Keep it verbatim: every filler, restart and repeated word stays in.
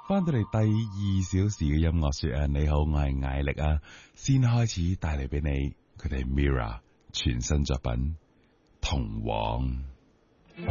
翻到嚟第二小時嘅音樂說啊，你好，我係艾力啊，先開始帶嚟俾你佢哋 Mirror 全新作品《同往》。